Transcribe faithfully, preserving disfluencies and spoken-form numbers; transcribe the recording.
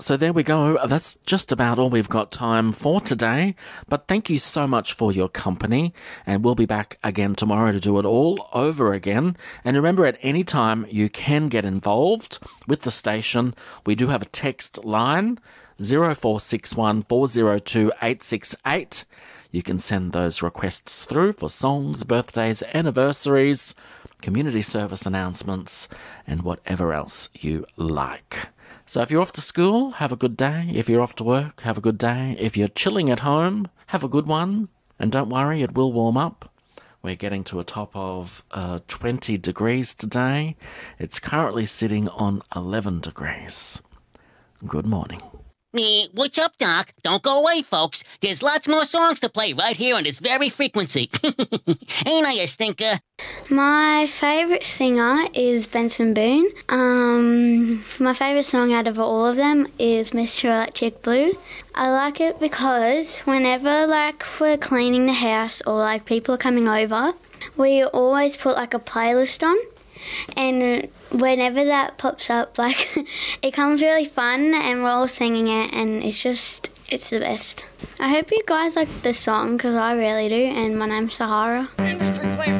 so there we go. That's just about all we've got time for today. But thank you so much for your company. And we'll be back again tomorrow to do it all over again. And remember, at any time, you can get involved with the station. We do have a text line, zero four six one, four zero two, eight six eight. You can send those requests through for songs, birthdays, anniversaries, community service announcements, and whatever else you like. So if you're off to school, have a good day. If you're off to work, have a good day. If you're chilling at home, have a good one. And don't worry, it will warm up. We're getting to a top of uh, twenty degrees today. It's currently sitting on eleven degrees. Good morning. Eh, what's up, Doc? Don't go away, folks. There's lots more songs to play right here on this very frequency. Ain't I a stinker? My favourite singer is Benson Boone. Um, my favourite song out of all of them is Mister Electric Blue. I like it because whenever like we're cleaning the house or like people are coming over, we always put like a playlist on. And whenever that pops up, like, it comes really fun and we're all singing it and it's just, it's the best. I hope you guys like the song because I really do, and my name's Sahara. Industry plant